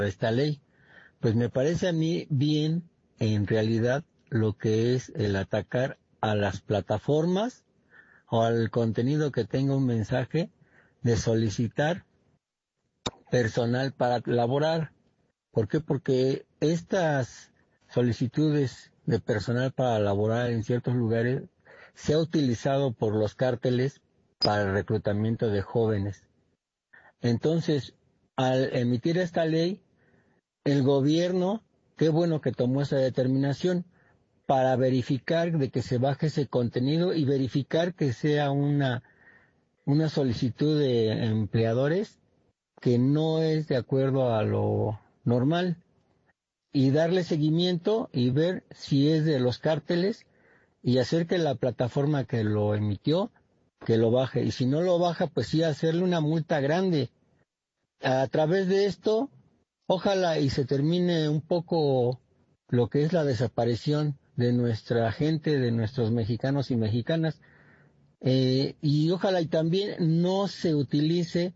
esta ley. Pues me parece a mí bien, en realidad, lo que es el atacar a las plataformas o al contenido que tenga un mensaje de solicitar personal para laborar. ¿Por qué? Porque estas solicitudes de personal para laborar en ciertos lugares se ha utilizado por los cárteles para el reclutamiento de jóvenes. Entonces, al emitir esta ley, el gobierno, qué bueno que tomó esa determinación para verificar de que se baje ese contenido y verificar que sea una solicitud de empleadores que no es de acuerdo a lo normal, y darle seguimiento y ver si es de los cárteles y hacer que la plataforma que lo emitió, que lo baje. Y si no lo baja, pues sí hacerle una multa grande. A través de esto, ojalá y se termine un poco lo que es la desaparición de nuestra gente, de nuestros mexicanos y mexicanas. Y ojalá y también no se utilice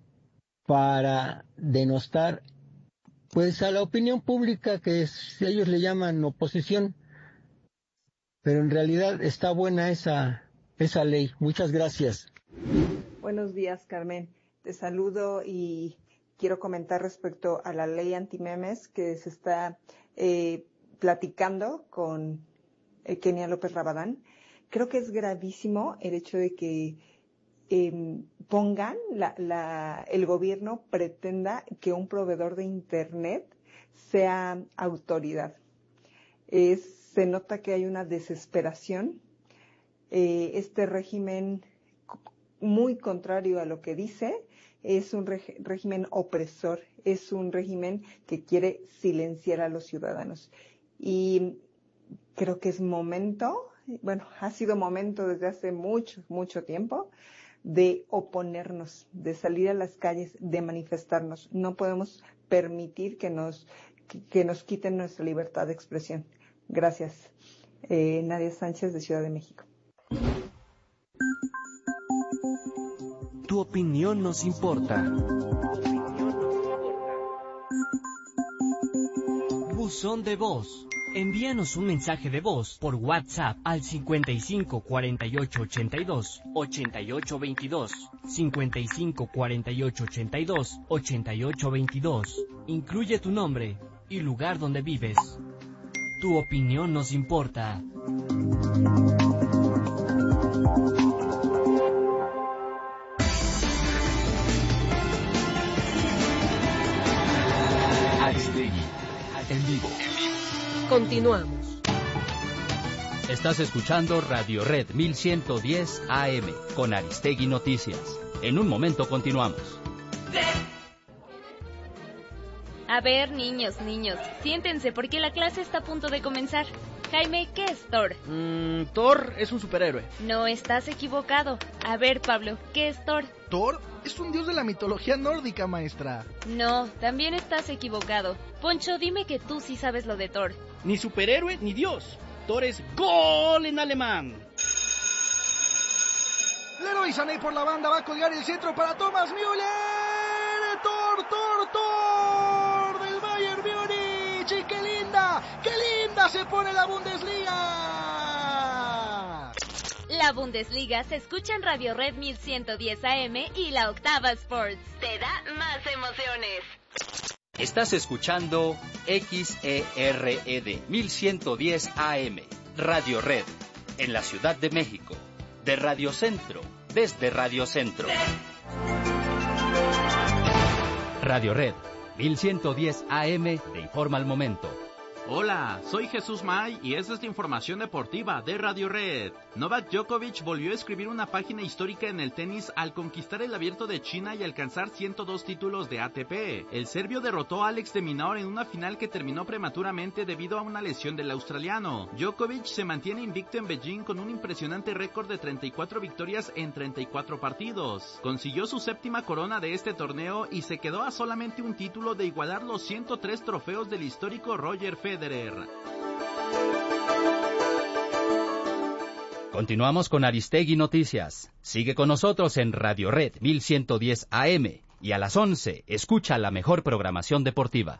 para denostar pues a la opinión pública, que ellos le llaman oposición, pero en realidad está buena esa ley. Muchas gracias. Buenos días, Carmen. Te saludo y quiero comentar respecto a la ley antimemes que se está platicando con Kenia López Rabadán. Creo que es gravísimo el hecho de que pongan, el gobierno pretenda que un proveedor de Internet sea autoridad. Se nota que hay una desesperación. Este régimen, muy contrario a lo que dice, es un régimen opresor, es un régimen que quiere silenciar a los ciudadanos. Y creo que es momento, ha sido momento desde hace mucho, mucho tiempo, de oponernos, de salir a las calles, de manifestarnos. No podemos permitir que nos quiten nuestra libertad de expresión. Gracias. Nadia Sánchez, de Ciudad de México. Tu opinión nos importa. Buzón de voz. Envíanos un mensaje de voz por WhatsApp al 55 48 82 88 22, 55 48 82 88 22. Incluye tu nombre y lugar donde vives. Tu opinión nos importa. Aristegui, en vivo. Continuamos. Estás escuchando Radio Red 1110 AM con Aristegui Noticias. En un momento continuamos. A ver, niños, siéntense porque la clase está a punto de comenzar. Jaime, ¿qué es Thor? Thor es un superhéroe. No, estás equivocado. A ver, Pablo, ¿qué es Thor? Thor es un dios de la mitología nórdica, maestra. No, también estás equivocado. Poncho, dime que tú sí sabes lo de Thor. Ni superhéroe ni dios. Thor es gol en alemán. Leroy Sané por la banda va a colgar el centro para Thomas Müller. Thor del Bayern Múnich. Y qué linda se pone la Bundesliga. La Bundesliga se escucha en Radio Red 1110 AM y la Octava Sports. Te da más emociones. Estás escuchando XERED 1110 AM, Radio Red, en la Ciudad de México, de Radio Centro, desde Radio Centro. Radio Red 1110 AM te informa al momento. Hola, soy Jesús May y esta es la información deportiva de Radio Red. Novak Djokovic volvió a escribir una página histórica en el tenis al conquistar el Abierto de China y alcanzar 102 títulos de ATP. El serbio derrotó a Alex de Minaur en una final que terminó prematuramente debido a una lesión del australiano. Djokovic se mantiene invicto en Beijing con un impresionante récord de 34 victorias en 34 partidos. Consiguió su séptima corona de este torneo y se quedó a solamente un título de igualar los 103 trofeos del histórico Roger Federer. Continuamos con Aristegui Noticias. Sigue con nosotros en Radio Red 1110 AM y a las 11 escucha la mejor programación deportiva.